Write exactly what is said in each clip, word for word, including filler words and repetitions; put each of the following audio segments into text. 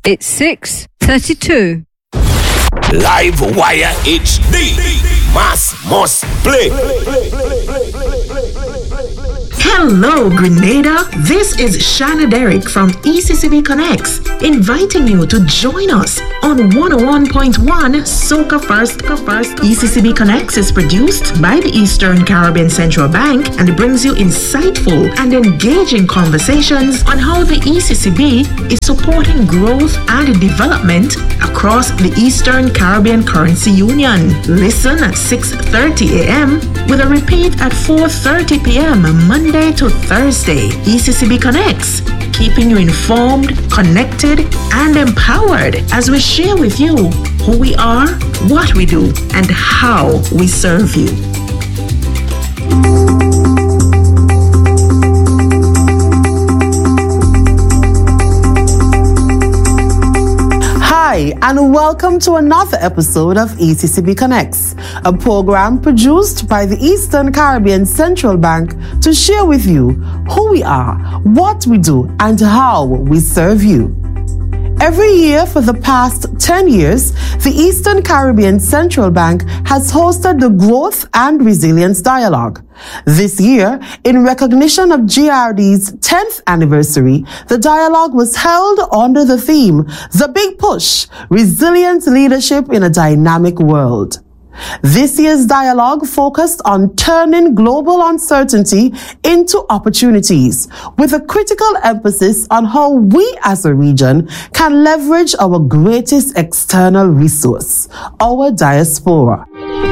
It's six thirty-two. Live Wire H D. Mass must play. Hello, Grenada. This is Shanna Derrick from E C C B Connects, inviting you to join us on one oh one point one Soca First. First. E C C B Connects is produced by the Eastern Caribbean Central Bank and brings you insightful and engaging conversations on how the E C C B is supporting growth and development across the Eastern Caribbean Currency Union. Listen at six thirty a.m. with a repeat at four thirty p.m. Monday to Thursday. E C C B Connects, keeping you informed, connected, and empowered as we share with you who we are, what we do, and how we serve you. Hi, and welcome to another episode of E C C B Connects, a program produced by the Eastern Caribbean Central Bank to share with you who we are, what we do, and how we serve you. Every year for the past ten years, the Eastern Caribbean Central Bank has hosted the Growth and Resilience Dialogue. This year, in recognition of G R D's tenth anniversary, the dialogue was held under the theme, The Big Push, Resilient Leadership in a Dynamic World. This year's dialogue focused on turning global uncertainty into opportunities, with a critical emphasis on how we as a region can leverage our greatest external resource, our diaspora.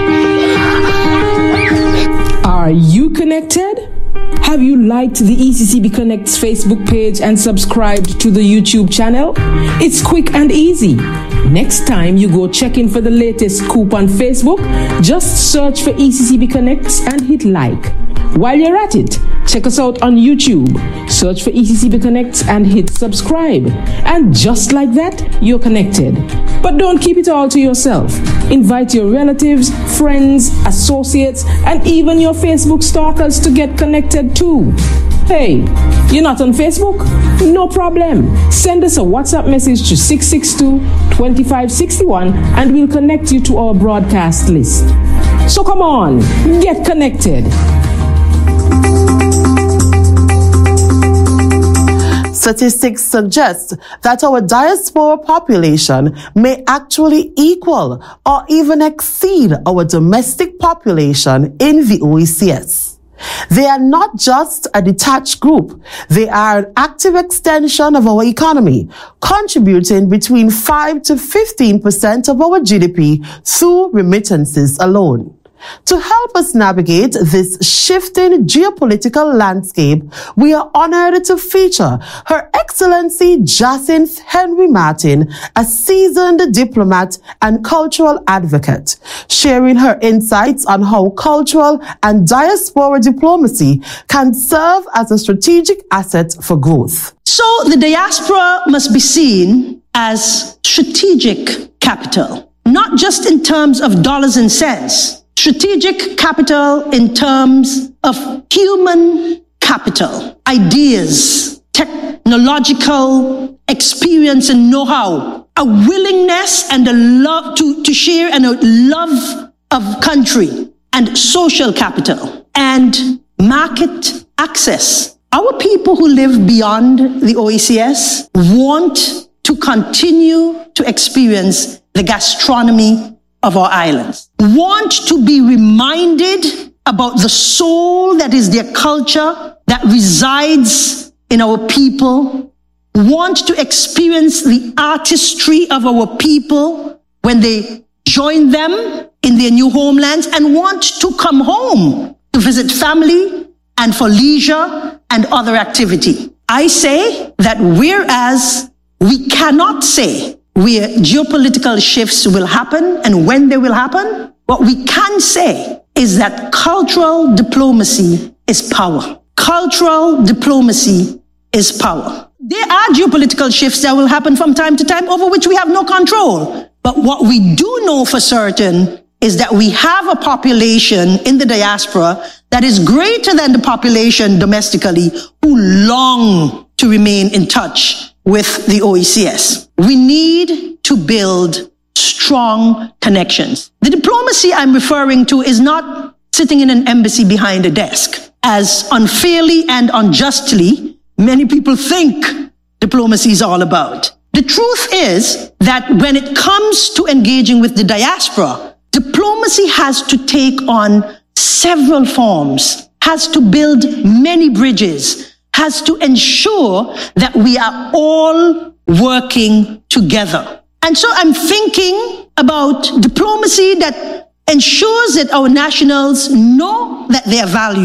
Are you connected? Have you liked the E C C B Connects Facebook page and subscribed to the YouTube channel? It's quick and easy. Next time you go check in for the latest scoop on Facebook, just search for E C C B Connects and hit like. While you're at it, check us out on YouTube. Search for E C C B Connects and hit subscribe. And just like that, you're connected. But don't keep it all to yourself. Invite your relatives, friends, associates, and even your Facebook stalkers to get connected too. Hey, you're not on Facebook? No problem. Send us a WhatsApp message to six six two, two five six one and we'll connect you to our broadcast list. So come on, get connected. Statistics suggest that our diaspora population may actually equal or even exceed our domestic population in the O E C S. They are not just a detached group. They are an active extension of our economy, contributing between five to fifteen percent of our G D P through remittances alone. To help us navigate this shifting geopolitical landscape, we are honored to feature Her Excellency Jacinth Henry Martin, a seasoned diplomat and cultural advocate, sharing her insights on how cultural and diaspora diplomacy can serve as a strategic asset for growth. So the diaspora must be seen as strategic capital, not just in terms of dollars and cents. Strategic capital in terms of human capital, ideas, technological experience and know-how, a willingness and a love to, to share and a love of country, and social capital, and market access. Our people who live beyond the O E C S want to continue to experience the gastronomy of our islands, want to be reminded about the soul that is their culture, that resides in our people, want to experience the artistry of our people when they join them in their new homelands, and want to come home to visit family and for leisure and other activity. I say that whereas we cannot say where geopolitical shifts will happen and when they will happen, what we can say is that cultural diplomacy is power. Cultural diplomacy is power. There are geopolitical shifts that will happen from time to time over which we have no control. But what we do know for certain is that we have a population in the diaspora that is greater than the population domestically who long to remain in touch with the O E C S. We need to build strong connections. The diplomacy I'm referring to is not sitting in an embassy behind a desk, as unfairly and unjustly many people think diplomacy is all about. The truth is that when it comes to engaging with the diaspora, diplomacy has to take on several forms, has to build many bridges, has to ensure that we are all working together. And so I'm thinking about diplomacy that ensures that our nationals know that they are valued.